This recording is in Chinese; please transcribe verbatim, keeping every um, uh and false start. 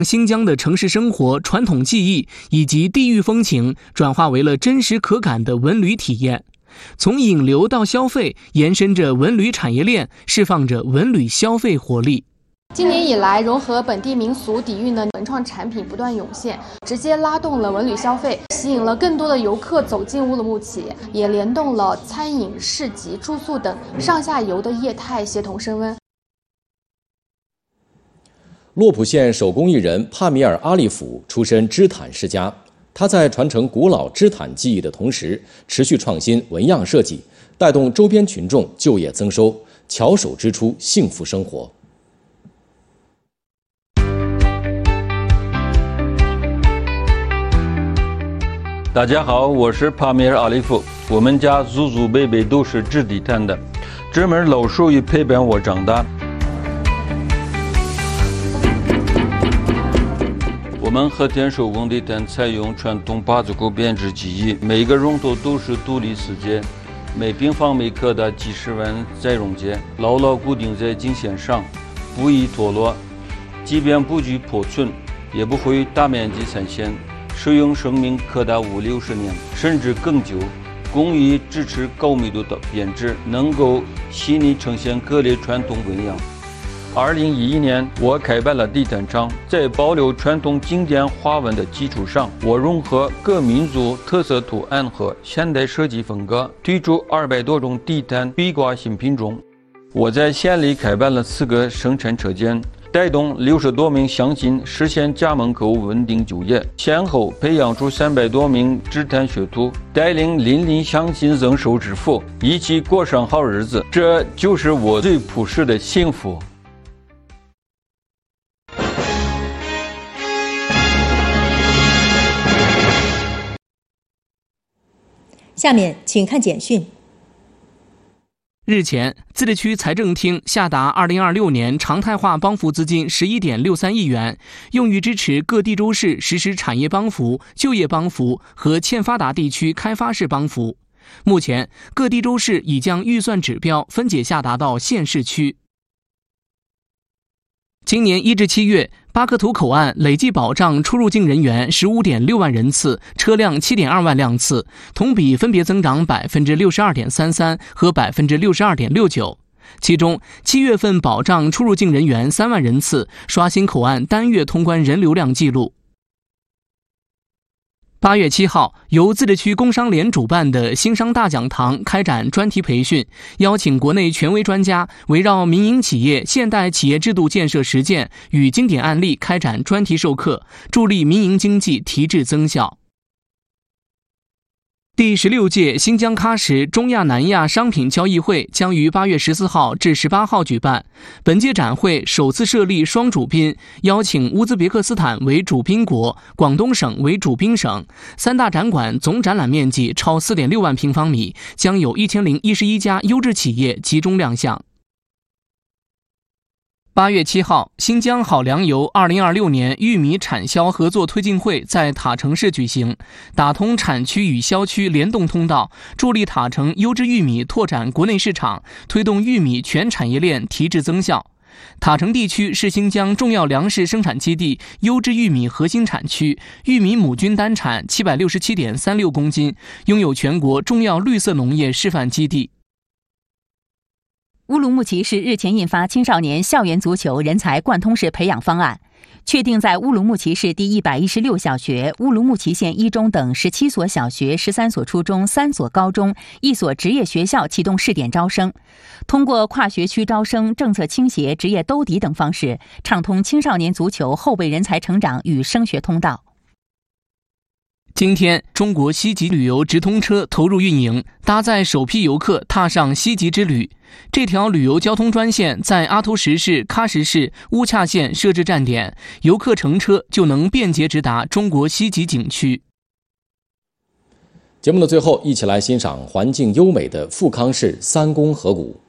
新疆的城市生活、传统技艺以及地域风情转化为了真实可感的文旅体验。从引流到消费，延伸着文旅产业链，释放着文旅消费活力。 今年以来，融合本地民俗底蕴的文创产品不断涌现，直接拉动了文旅消费，吸引了更多的游客走进乌鲁木齐，也联动了餐饮、市集、住宿等上下游的业态协同升温。 洛浦县手工艺人帕米尔·阿利甫出身织毯世家，他在传承古老织毯技艺的同时，持续创新纹样设计，带动周边群众就业增收，巧手织出幸福生活。 大家好，我是帕米尔·阿利甫，我们家祖祖辈辈都是织地毯的，这门老手艺陪伴我长大。我们和田手工地毯采用传统八字钩编织技艺，每个绒头都是独立世界，每平方每克的几十万再溶解，牢牢固定在经线上，不易脱落。即便布局破损，也不会大面积散线，使用寿命可达五六十年，甚至更久。工艺支持高密度的编织，能够细腻呈现各类传统纹样。二零一一年，我开办了地毯厂，在保留传统经典花纹的基础上，我融合各民族特色图案和现代设计风格，推出二百多种地毯壁挂新品种。我在县里开办了四个生产车间，带动六十多名乡亲实现家门口稳定就业，先后培养出三百多名织毯学徒，带领邻里乡亲增收致富，一起过上好日子。这就是我最朴实的幸福。 下面请看简讯。 日前，自治区财政厅下达二零二六年常态化帮扶资金十一点六三亿元，用于支持各地州市实施产业帮扶、就业帮扶和欠发达地区开发式帮扶。目前，各地州市已将预算指标分解下达到县市区。今年一至七月，巴克图口岸累计保障出入境人员十五点六万人次，车辆七点二万辆次，同比分别增长百分之六十二点三三和百分之六十二点六九。其中，七月份保障出入境人员三万人次，刷新口岸单月通关人流量记录。八月七号，由自治区工商联主办的新商大讲堂开展专题培训，邀请国内权威专家围绕民营企业现代企业制度建设实践与经典案例开展专题授课，助力民营经济提质增效。第十六届新疆喀什中亚南亚商品交易会将于八月十四号至十八号举办。本届展会首次设立双主宾，邀请乌兹别克斯坦为主宾国，广东省为主宾省。三大展馆总展览面积超 四点六万平方米，将有一千零一十一家优质企业集中亮相。八月七号，新疆好粮油二零二六年玉米产销合作推进会在塔城市举行，打通产区与销区联动通道，助力塔城优质玉米拓展国内市场，推动玉米全产业链提质增效。塔城地区是新疆重要粮食生产基地、优质玉米核心产区，玉米亩均单产 七百六十七点三六公斤，拥有全国重要绿色农业示范基地。 乌鲁木齐市日前印发青少年校园足球人才贯通式培养方案，确定在乌鲁木齐市第一百一十六小学、乌鲁木齐县一中等十七所小学、十三所初中、三所高中、一所职业学校启动试点招生，通过跨学区招生、政策倾斜、职业兜底等方式，畅通青少年足球后备人才成长与升学通道。 今天，中国西极旅游直通车投入运营，搭载首批游客踏上西极之旅。这条旅游交通专线在阿图什市、喀什市、乌恰县设置站点，游客乘车就能便捷直达中国西极景区。 节目的最后，一起来欣赏环境优美的富康市三公河谷。